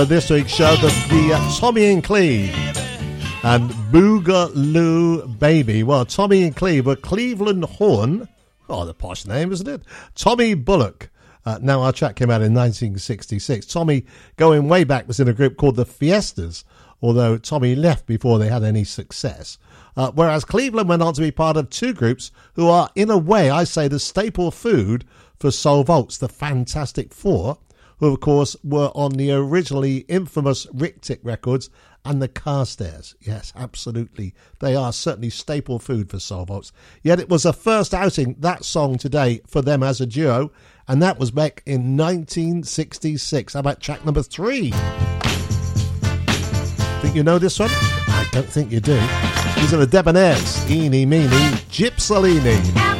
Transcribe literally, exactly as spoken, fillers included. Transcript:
This week's show, the, the uh, Tommy and Cleve and Boogaloo Baby. Well, Tommy and Cleve were Cleveland Horn. Oh, the posh name, isn't it? Tommy Bullock. Uh, now, our track came out in nineteen sixty-six. Tommy, going way back, was in a group called the Fiestas, although Tommy left before they had any success. Uh, whereas Cleveland went on to be part of two groups who are, in a way, I say, the staple food for Soul Vaults, the Fantastic Four, who, of course, were on the originally infamous Rick Tick records and the Carstairs. Yes, absolutely. They are certainly staple food for Soul Vaults. Yet it was a first outing, that song today, for them as a duo, and that was back in nineteen sixty-six. How about track number three? Think you know this one? I don't think you do. These are the Debonaires. Eeny, meeny, Gypsalini.